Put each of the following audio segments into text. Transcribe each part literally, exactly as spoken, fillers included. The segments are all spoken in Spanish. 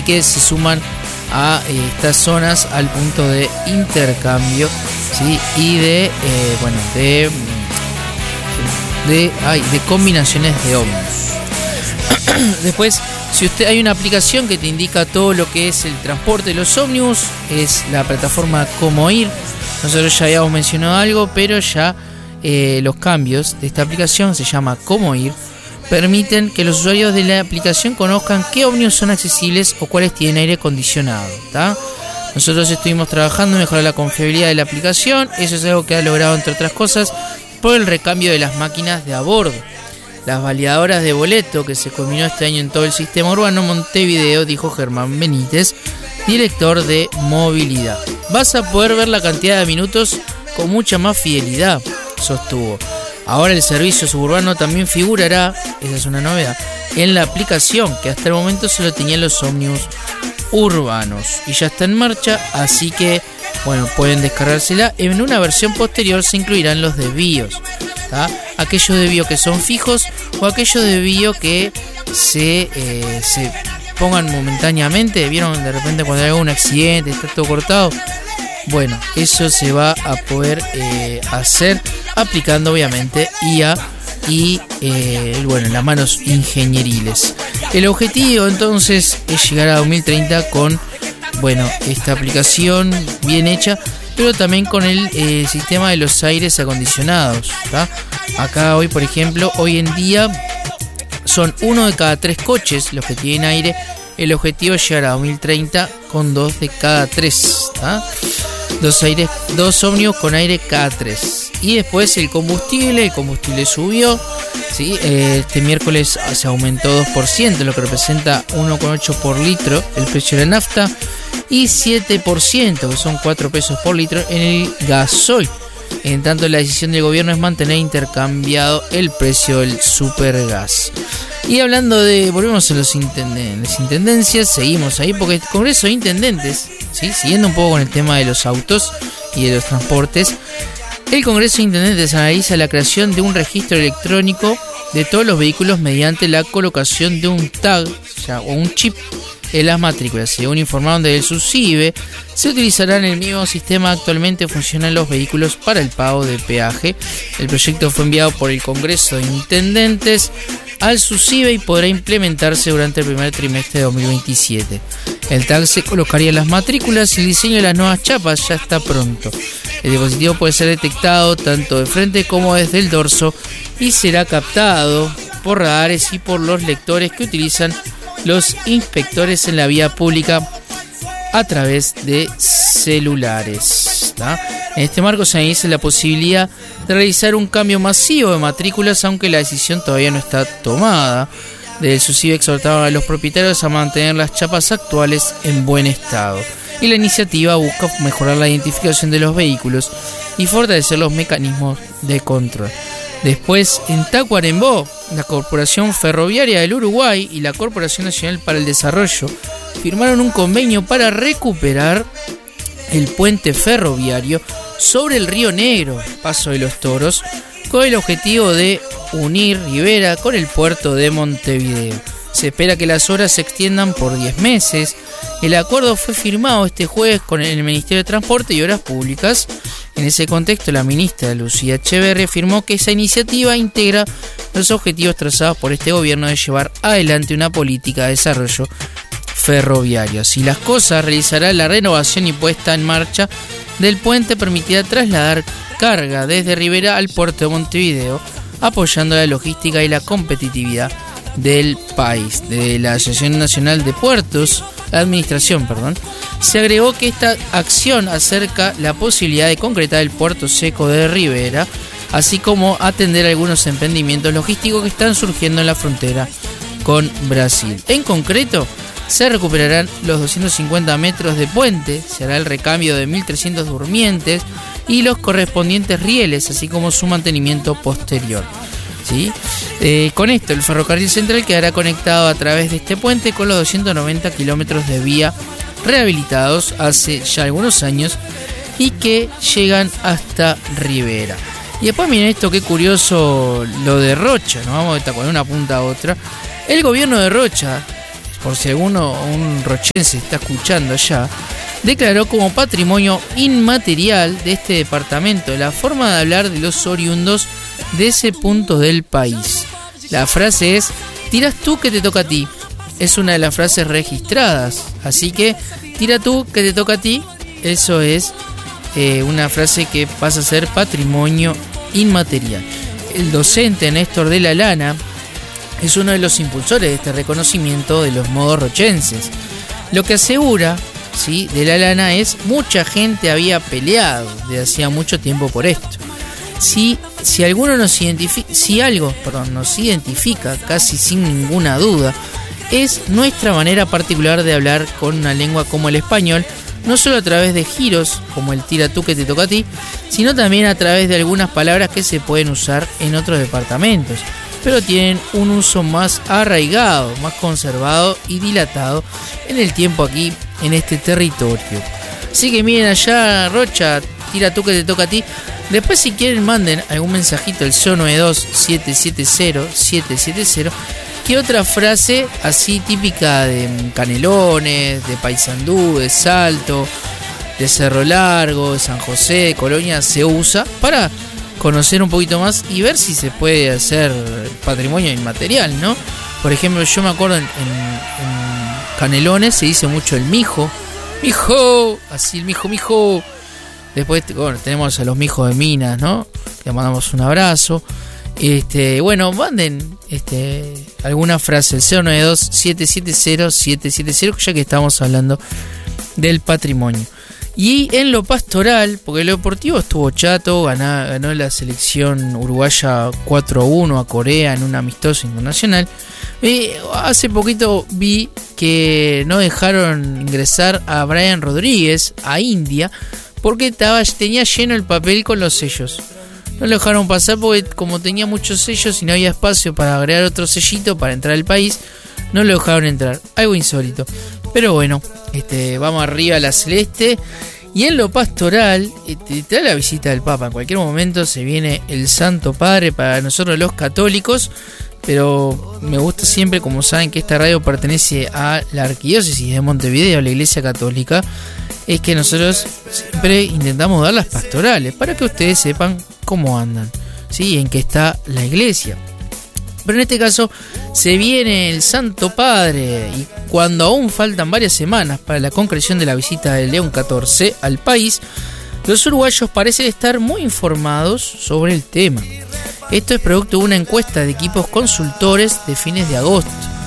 que se suman a eh, estas zonas al punto de intercambio, ¿sí? Y de, eh, bueno, de, de, ay, de combinaciones de ómnibus. Después, si usted hay una aplicación que te indica todo lo que es el transporte de los ómnibus, es la plataforma Cómo Ir. Nosotros ya habíamos mencionado algo, pero ya eh, los cambios de esta aplicación, se llama Cómo Ir, permiten que los usuarios de la aplicación conozcan qué ómnibus son accesibles o cuáles tienen aire acondicionado, ¿tá? Nosotros estuvimos trabajando en mejorar la confiabilidad de la aplicación. Eso es algo que ha logrado, entre otras cosas, por el recambio de las máquinas de a bordo. Las validadoras de boleto que se culminó este año en todo el sistema urbano Montevideo, dijo Germán Benítez, director de movilidad. Vas a poder ver la cantidad de minutos con mucha más fidelidad, sostuvo. Ahora el servicio suburbano también figurará, esa es una novedad, en la aplicación que hasta el momento solo tenían los ómnibus urbanos y ya está en marcha, así que bueno, pueden descargársela. En una versión posterior se incluirán los desvíos, ¿tá? Aquellos desvíos que son fijos o aquellos desvíos que se, eh, se pongan momentáneamente. ¿Vieron de repente cuando hay algún accidente, está todo cortado? Bueno, eso se va a poder eh, hacer aplicando obviamente I A y eh, bueno, las manos ingenieriles. El objetivo entonces es llegar a dos mil treinta con bueno, esta aplicación bien hecha, pero también con el eh, sistema de los aires acondicionados, ¿tá? Acá hoy, por ejemplo, hoy en día son uno de cada tres coches los que tienen aire. El objetivo es llegar a dos mil treinta con dos de cada tres, ¿tá? Dos aires, dos ómnibus con aire cada tres. Y después el combustible, el combustible subió, ¿sí? Eh, este miércoles se aumentó dos por ciento, lo que representa uno coma ocho por litro el precio de la nafta y siete por ciento, que son cuatro pesos por litro, en el gasoil. En tanto, la decisión del gobierno es mantener intercambiado el precio del supergas. Y hablando de, volvemos a los intenden- las intendencias, seguimos ahí porque el Congreso de Intendentes, ¿sí? Siguiendo un poco con el tema de los autos y de los transportes, el Congreso de Intendentes analiza la creación de un registro electrónico de todos los vehículos mediante la colocación de un tag, o sea, o un chip en las matrículas. Según informaron desde el SUSIBE, se utilizará en el mismo sistema actualmente funcionan los vehículos para el pago de peaje. El proyecto fue enviado por el Congreso de Intendentes al SUSIBE y podrá implementarse durante el primer trimestre de dos mil veintisiete. El tag se colocaría en las matrículas y el diseño de las nuevas chapas ya está pronto. El dispositivo puede ser detectado tanto de frente como desde el dorso y será captado por radares y por los lectores que utilizan los inspectores en la vía pública a través de celulares, ¿tá? En este marco se analiza la posibilidad de realizar un cambio masivo de matrículas, aunque la decisión todavía no está tomada. Del SUSIBE exhortaron a los propietarios a mantener las chapas actuales en buen estado. Y la iniciativa busca mejorar la identificación de los vehículos y fortalecer los mecanismos de control. Después, en Tacuarembó, la Corporación Ferroviaria del Uruguay y la Corporación Nacional para el Desarrollo firmaron un convenio para recuperar el puente ferroviario sobre el Río Negro, Paso de los Toros, con el objetivo de unir Rivera con el puerto de Montevideo. Se espera que las obras se extiendan por diez meses. El acuerdo fue firmado este jueves con el Ministerio de Transporte y Obras Públicas. En ese contexto, la ministra Lucía Echeverri afirmó que esa iniciativa integra los objetivos trazados por este gobierno de llevar adelante una política de desarrollo ferroviario. Así las cosas, realizará la renovación y puesta en marcha del puente, permitirá trasladar carga desde Rivera al puerto de Montevideo, apoyando la logística y la competitividad del país. De la Asociación Nacional de Puertos, la administración, perdón, se agregó que esta acción acerca la posibilidad de concretar el puerto seco de Rivera, así como atender algunos emprendimientos logísticos que están surgiendo en la frontera con Brasil. En concreto, se recuperarán los doscientos cincuenta metros de puente, se hará el recambio de mil trescientos durmientes y los correspondientes rieles, así como su mantenimiento posterior. ¿Sí? Eh, con esto, el ferrocarril central quedará conectado a través de este puente con los doscientos noventa kilómetros de vía rehabilitados hace ya algunos años y que llegan hasta Rivera. Y después miren esto, qué curioso lo de Rocha, nos vamos de una punta a otra. El gobierno de Rocha por si alguno, un rochense está escuchando allá, declaró como patrimonio inmaterial de este departamento la forma de hablar de los oriundos de ese punto del país. La frase es: tiras tú que te toca a ti. Es una de las frases registradas, así que tira tú que te toca a ti. Eso es eh, una frase que pasa a ser patrimonio inmaterial. El docente Néstor de la Lana es uno de los impulsores de este reconocimiento de los modos rochenses. Lo que asegura, ¿sí?, de la Lana es: mucha gente había peleado desde hacía mucho tiempo por esto. Si, si alguno nos identifica, si algo, perdón, nos identifica casi sin ninguna duda, es nuestra manera particular de hablar con una lengua como el español, no solo a través de giros como el tira tú que te toca a ti, sino también a través de algunas palabras que se pueden usar en otros departamentos, pero tienen un uso más arraigado, más conservado y dilatado en el tiempo aquí, en este territorio. Así que miren allá, Rocha, tira tú que te toca a ti. Después, si quieren, manden algún mensajito al cero nueve dos siete siete cero siete siete cero. ¿Qué otra frase así típica de Canelones, de Paysandú, de Salto, de Cerro Largo, de San José, de Colonia se usa para conocer un poquito más y ver si se puede hacer patrimonio inmaterial, ¿no? Por ejemplo, yo me acuerdo en, en, en Canelones se dice mucho el mijo. ¡Mijo! Así el mijo, mijo. Después, bueno, tenemos a los mijos de Minas, ¿no? Le mandamos un abrazo. Este, bueno, manden este, alguna frase, cero nueve dos siete siete cero siete siete cero, ya que estamos hablando del patrimonio. Y en lo pastoral, porque lo deportivo estuvo chato, ganó, ganó la selección uruguaya cuatro a uno a Corea en un amistoso internacional. Eh, hace poquito vi que no dejaron ingresar a Brian Rodríguez a India porque estaba, tenía lleno el papel con los sellos. No lo dejaron pasar porque como tenía muchos sellos y no había espacio para agregar otro sellito para entrar al país, no lo dejaron entrar. Algo insólito. Pero bueno, este, vamos arriba a la celeste. Y en lo pastoral, este, trae la visita del Papa. En cualquier momento se viene el Santo Padre para nosotros los católicos. Pero me gusta siempre, como saben que esta radio pertenece a la Arquidiócesis de Montevideo, a la Iglesia Católica, es que nosotros siempre intentamos dar las pastorales para que ustedes sepan cómo andan, ¿sí?, en qué está la iglesia. Pero en este caso se viene el Santo Padre, y cuando aún faltan varias semanas para la concreción de la visita de León catorce al país, los uruguayos parecen estar muy informados sobre el tema. Esto es producto de una encuesta de equipos consultores de fines de agosto.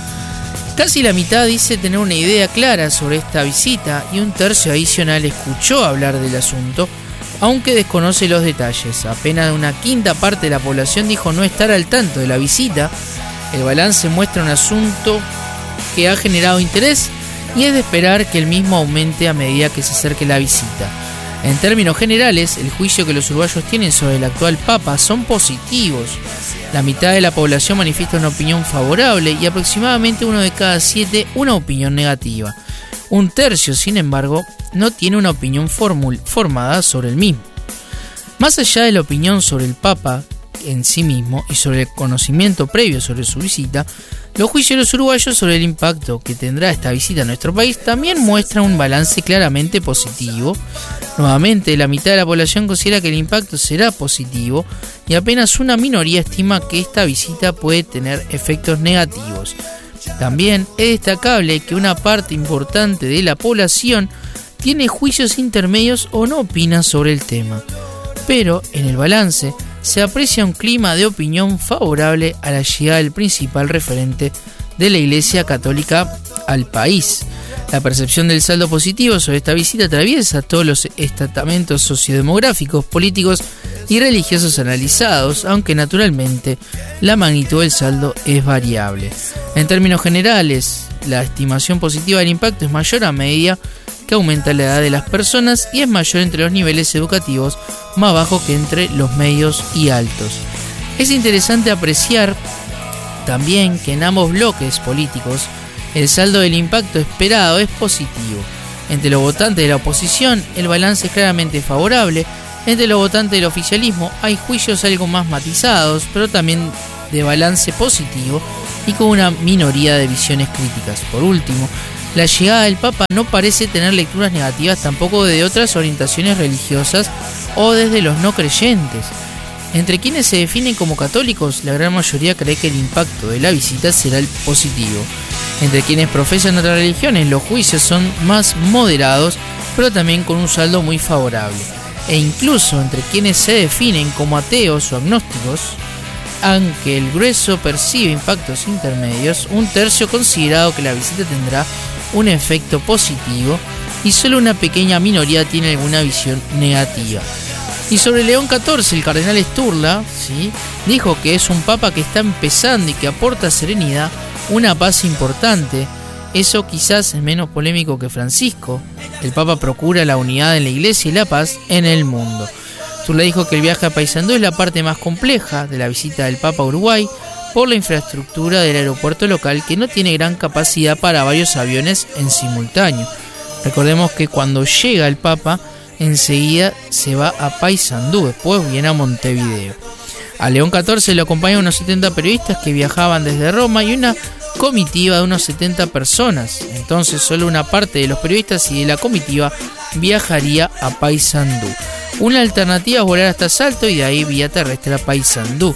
Casi la mitad dice tener una idea clara sobre esta visita y un tercio adicional escuchó hablar del asunto, aunque desconoce los detalles. Apenas una quinta parte de la población dijo no estar al tanto de la visita. El balance muestra un asunto que ha generado interés y es de esperar que el mismo aumente a medida que se acerque la visita. En términos generales, el juicio que los uruguayos tienen sobre el actual Papa son positivos. La mitad de la población manifiesta una opinión favorable y aproximadamente uno de cada siete una opinión negativa. Un tercio, sin embargo, no tiene una opinión formul- formada sobre el mismo. Más allá de la opinión sobre el Papa en sí mismo y sobre el conocimiento previo sobre su visita, los juicios de los uruguayos sobre el impacto que tendrá esta visita a nuestro país también muestran un balance claramente positivo. Nuevamente, la mitad de la población considera que el impacto será positivo y apenas una minoría estima que esta visita puede tener efectos negativos. También es destacable que una parte importante de la población tiene juicios intermedios o no opina sobre el tema. Pero en el balance se aprecia un clima de opinión favorable a la llegada del principal referente de la Iglesia Católica al país. La percepción del saldo positivo sobre esta visita atraviesa todos los estamentos sociodemográficos, políticos y religiosos analizados, aunque naturalmente la magnitud del saldo es variable. En términos generales, la estimación positiva del impacto es mayor a medida que aumenta la edad de las personas y es mayor entre los niveles educativos más bajos que entre los medios y altos. Es interesante apreciar también que en ambos bloques políticos el saldo del impacto esperado es positivo. Entre los votantes de la oposición el balance es claramente favorable. Entre los votantes del oficialismo hay juicios algo más matizados, pero también de balance positivo, y con una minoría de visiones críticas. Por último, la llegada del Papa no parece tener lecturas negativas tampoco de otras orientaciones religiosas o desde los no creyentes. Entre quienes se definen como católicos, la gran mayoría cree que el impacto de la visita será el positivo. Entre quienes profesan otras religiones, los juicios son más moderados, pero también con un saldo muy favorable. E incluso entre quienes se definen como ateos o agnósticos, aunque el grueso percibe impactos intermedios, un tercio considerado que la visita tendrá un efecto positivo y solo una pequeña minoría tiene alguna visión negativa. Y sobre León catorce, el cardenal Sturla, ¿sí?, dijo que es un papa que está empezando y que aporta serenidad, una paz importante. Eso quizás es menos polémico que Francisco. El papa procura la unidad en la iglesia y la paz en el mundo. Sturla dijo que el viaje a Paysandú es la parte más compleja de la visita del papa a Uruguay por la infraestructura del aeropuerto local, que no tiene gran capacidad para varios aviones en simultáneo. Recordemos que cuando llega el papa, enseguida se va a Paysandú, después viene a Montevideo. A León catorce lo acompañan unos setenta periodistas que viajaban desde Roma y una comitiva de unos setenta personas. Entonces solo una parte de los periodistas y de la comitiva viajaría a Paysandú. Una alternativa es volar hasta Salto y de ahí vía terrestre a Paysandú.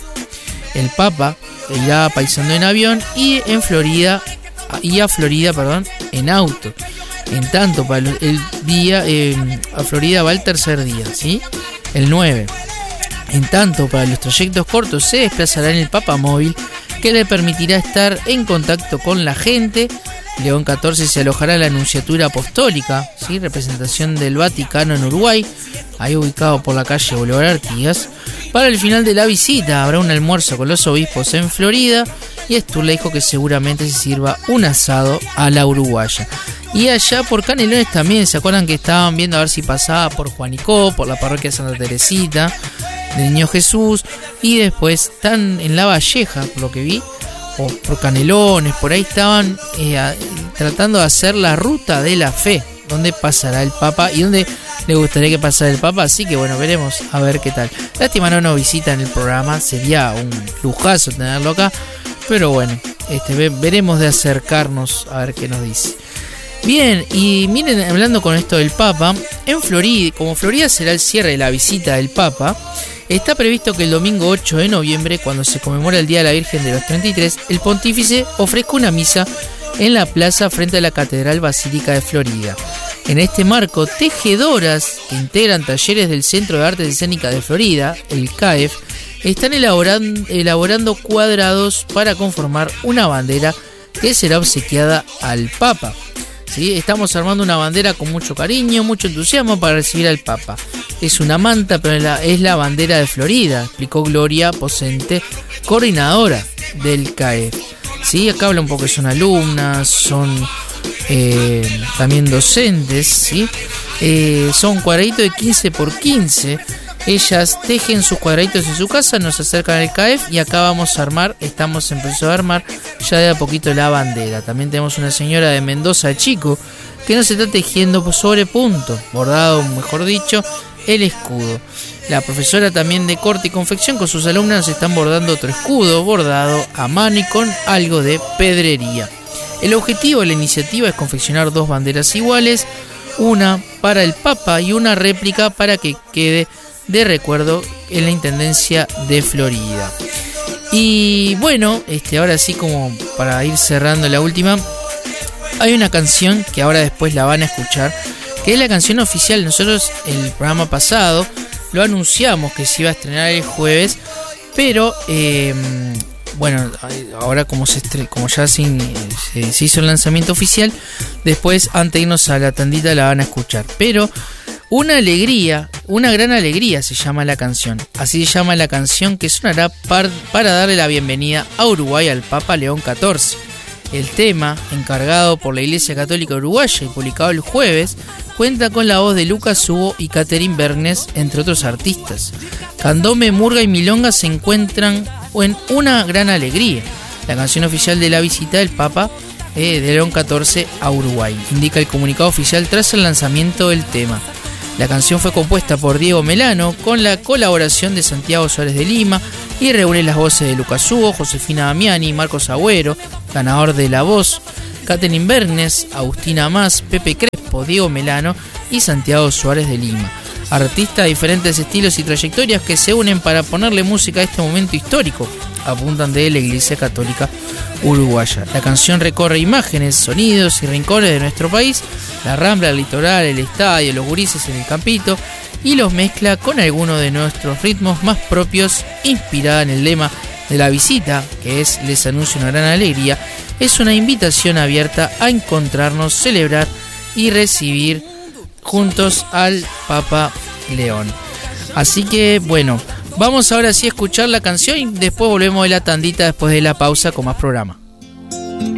El Papa irá a Paysandú en avión y en Florida y a Florida, perdón, en auto. En tanto, para el día eh, a Florida va el tercer día, ¿sí? El nueve. En tanto, para los trayectos cortos se desplazará en el Papamóvil, que le permitirá estar en contacto con la gente. León catorce se alojará en la Nunciatura Apostólica, ¿sí?, representación del Vaticano en Uruguay, ahí ubicado por la calle Boulevard Artigas. Para el final de la visita habrá un almuerzo con los obispos en Florida y Sturla dijo que seguramente se sirva un asado a la uruguaya. Y allá por Canelones también, ¿se acuerdan que estaban viendo a ver si pasaba por Juanicó, por la parroquia Santa Teresita del Niño Jesús? Y después están en La Valleja, por lo que vi, o por Canelones, por ahí estaban eh, a, tratando de hacer la ruta de la fe, donde pasará el Papa y donde le gustaría que pasara el Papa. Así que bueno, veremos a ver qué tal. Lástima no nos visita en el programa, sería un lujazo tenerlo acá, pero bueno, este, ve, veremos de acercarnos a ver qué nos dice. Bien, y miren, hablando con esto del Papa, en Florida, como Florida será el cierre de la visita del Papa, está previsto que el domingo ocho de noviembre, cuando se conmemora el Día de la Virgen de los treinta y tres, el pontífice ofrezca una misa en la plaza frente a la Catedral Basílica de Florida. En este marco, tejedoras que integran talleres del Centro de Artes Escénicas de Florida, el C A E F, están elaborando, elaborando cuadrados para conformar una bandera que será obsequiada al Papa. ¿Sí? Estamos armando una bandera con mucho cariño, mucho entusiasmo para recibir al Papa. Es una manta, pero es la, es la bandera de Florida, explicó Gloria Posente, coordinadora del C A E F. ¿Sí? Acá habla un poco que son alumnas, son eh, también docentes, ¿sí? Eh, son cuadraditos de quince por quince. Ellas tejen sus cuadraditos en su casa, nos acercan al C A E F y acá vamos a armar, estamos empezando a armar ya de a poquito la bandera. También tenemos una señora de Mendoza Chico que nos está tejiendo sobre punto, bordado mejor dicho, el escudo. La profesora también de corte y confección con sus alumnas están bordando otro escudo bordado a mano y con algo de pedrería. El objetivo de la iniciativa es confeccionar dos banderas iguales, una para el Papa y una réplica para que quede de recuerdo en la Intendencia de Florida. Y bueno, este, ahora sí, como para ir cerrando la última, hay una canción que ahora después la van a escuchar, que es la canción oficial. Nosotros el programa pasado lo anunciamos que se iba a estrenar el jueves, pero eh, bueno, ahora como se estre- como ya se, se, se hizo el lanzamiento oficial, después antes de irnos a la tandita la van a escuchar. Pero una alegría, una gran alegría se llama la canción. Así se llama la canción que sonará par, para darle la bienvenida a Uruguay al Papa León catorce. El tema, encargado por la Iglesia Católica Uruguaya y publicado el jueves, cuenta con la voz de Lucas Hugo y Catherine Bernes, entre otros artistas. Candombe, murga y milonga se encuentran en una gran alegría. La canción oficial de la visita del Papa eh, de León catorce a Uruguay, indica el comunicado oficial tras el lanzamiento del tema. La canción fue compuesta por Diego Melano con la colaboración de Santiago Suárez de Lima y reúne las voces de Lucas Hugo, Josefina Damiani, Marcos Agüero, ganador de La Voz, Katherine Bernes, Agustina Más, Pepe Crespo, Diego Melano y Santiago Suárez de Lima. Artistas de diferentes estilos y trayectorias que se unen para ponerle música a este momento histórico, apuntan de la Iglesia Católica Uruguaya. La canción recorre imágenes, sonidos y rincones de nuestro país, la Rambla, el litoral, el estadio, los gurises en el campito, y los mezcla con algunos de nuestros ritmos más propios, inspirada en el lema de la visita, que es Les anuncio una gran alegría. Es una invitación abierta a encontrarnos, celebrar y recibir juntos al Papa León. Así que bueno, vamos ahora sí a escuchar la canción y después volvemos de la tandita después de la pausa con más programa.